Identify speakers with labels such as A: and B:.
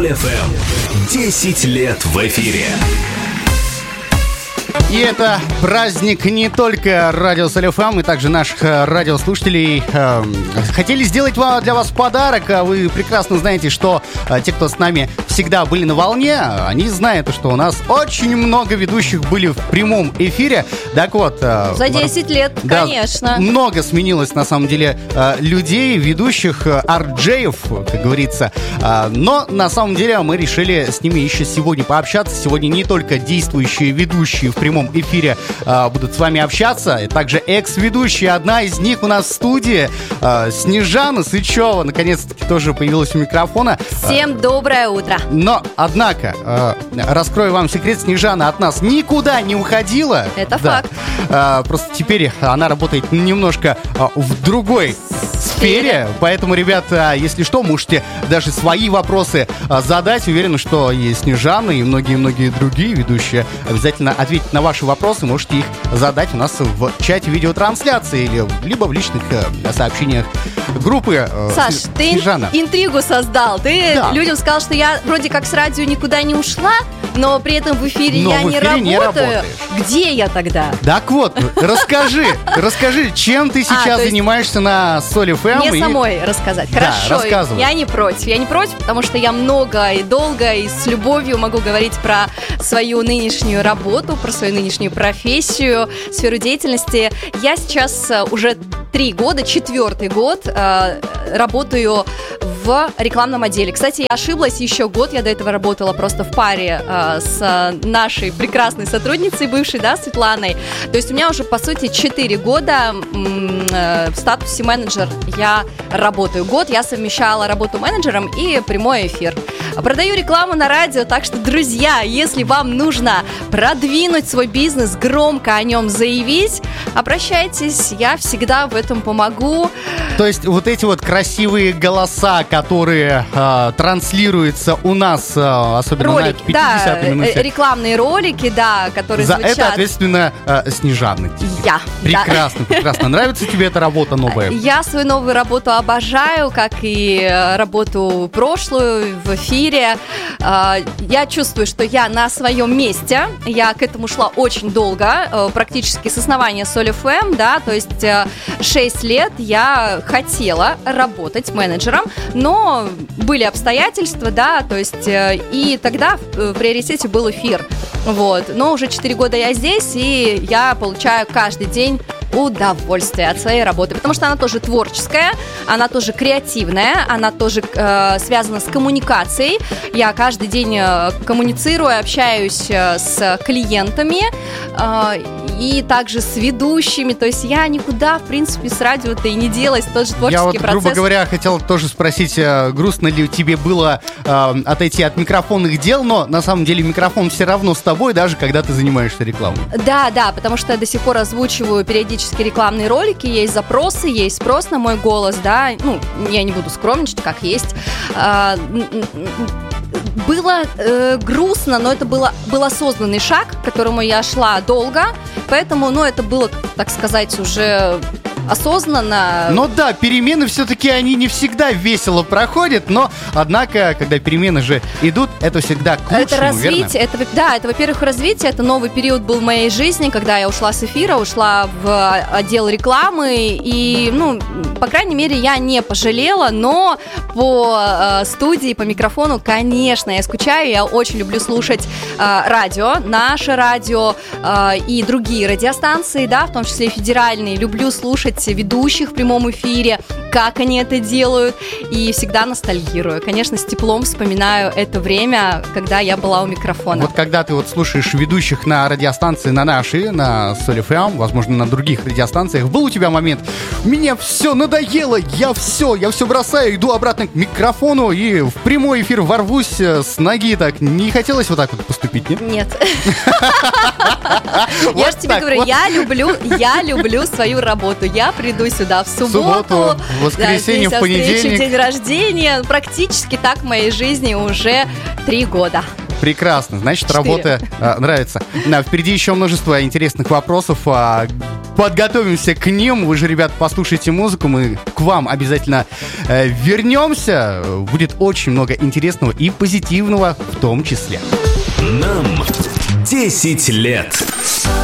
A: Соль ФМ. 10 лет в эфире.
B: И это праздник не только радио Соль ФМ, и также наших радиослушателей. Хотели сделать для вас подарок. Вы прекрасно знаете, что те, кто с нами всегда были на волне, они знают, что у нас очень много ведущих были в прямом эфире. Так вот...
C: За 10 лет,
B: да,
C: конечно.
B: Много сменилось, на самом деле, людей, ведущих, арджеев, как говорится. Но, на самом деле, мы решили с ними еще сегодня пообщаться. Сегодня не только действующие ведущие в прямом эфире будут с вами общаться, и также экс-ведущие. Одна из них у нас в студии, Снежана Сычева, наконец-таки тоже появилась у микрофона.
C: Всем доброе утро.
B: Но, однако, раскрою вам секрет, Снежана от нас никуда не уходила.
C: Это факт.
B: Просто теперь она работает немножко в другой сфере, поэтому, ребята, если что, можете даже свои вопросы задать. Уверен, что и Снежана, и многие-многие другие ведущие обязательно ответят на ваши вопросы. Можете их задать у нас в чате видеотрансляции или либо в личных сообщениях группы.
C: Саш, ты
B: Снежана.
C: интригу создал. Ты людям сказал, что я вроде как с радио никуда не ушла, но при этом в эфире я не работаю. Где я тогда?
B: Так вот, расскажи, чем ты сейчас занимаешься на Соль ФМ?
C: Мне самой рассказать. Хорошо,
B: рассказывай.
C: Я не против, потому что я много и долго и с любовью могу говорить про свою нынешнюю работу, про свою нынешнюю профессию, сферу деятельности. Я сейчас уже 3 года, 4-й год работаю в рекламном отделе. Кстати, я ошиблась, еще год я до этого работала просто в паре с нашей прекрасной сотрудницей бывшей, да, Светланой. То есть у меня уже, по сути, 4 года в статусе менеджер я работаю. Год я совмещала работу менеджером и прямой эфир. Продаю рекламу на радио, так что, друзья, если вам нужно продвинуть свой бизнес, громко о нем заявить, обращайтесь, я всегда в этом помогу.
B: То есть вот эти вот красивые голоса, которые транслируются у нас, особенно
C: ролики,
B: на 50-й минуте.
C: Рекламные ролики, да, которые
B: за
C: звучат.
B: Это ответственно Снежана.
C: Я.
B: Прекрасно, да. Прекрасно. Нравится тебе эта работа новая?
C: Я свою новую работу обожаю, как и работу прошлую в эфире. Я чувствую, что я на своем месте. Я к этому шла очень долго, практически с основания Соль ФМ, да, то есть 6 лет я хотела работать менеджером, но были обстоятельства, да, то есть и тогда в приоритете был эфир, вот. Но уже 4 года я здесь, и я получаю каждый день удовольствие от своей работы, потому что она тоже творческая, она тоже креативная, она тоже связана с коммуникацией. Я каждый день коммуницирую, общаюсь с клиентами и также с ведущими, то есть я никуда, в принципе, с радио-то и не делась, тот же творческий процесс.
B: Я вот, грубо говоря, хотел тоже спросить, грустно ли тебе было отойти от микрофонных дел, но на самом деле микрофон все равно с тобой, даже когда ты занимаешься рекламой.
C: Да, потому что я до сих пор озвучиваю периодически рекламные ролики, есть запросы, есть спрос на мой голос, да, ну, я не буду скромничать, как есть. Было грустно, но это был осознанный шаг, к которому я шла долго, поэтому, это было, так сказать, уже осознанно.
B: Но да, перемены все-таки они не всегда весело проходят, но, однако, когда перемены же идут, это всегда к лучшему,
C: это развитие,
B: верно?
C: Это, во-первых, развитие, это новый период был в моей жизни, когда я ушла с эфира, ушла в отдел рекламы, и, по крайней мере, я не пожалела, но по студии, по микрофону, конечно, я скучаю, я очень люблю слушать радио, наше радио и другие радиостанции, да, в том числе и федеральные, люблю слушать ведущих в прямом эфире, как они это делают, и всегда ностальгирую. Конечно, с теплом вспоминаю это время, когда я была у микрофона.
B: Вот когда ты слушаешь ведущих на радиостанции, на нашей, на Соль ФМ, возможно, на других радиостанциях, был у тебя момент: мне все надоело, я все бросаю, иду обратно к микрофону и в прямой эфир ворвусь с ноги, так не хотелось вот так вот поступить, нет?
C: Нет. Я же тебе говорю, я люблю свою работу. Я приду сюда в субботу,
B: в воскресенье, в понедельник.
C: День рождения. Практически так в моей жизни уже 3 года.
B: Прекрасно, значит,
C: 4.
B: Работа нравится. Впереди еще множество интересных вопросов подготовимся к ним. Вы же, ребят, послушайте музыку, мы к вам обязательно вернемся. Будет очень много интересного и позитивного в том числе.
A: Нам 10 лет.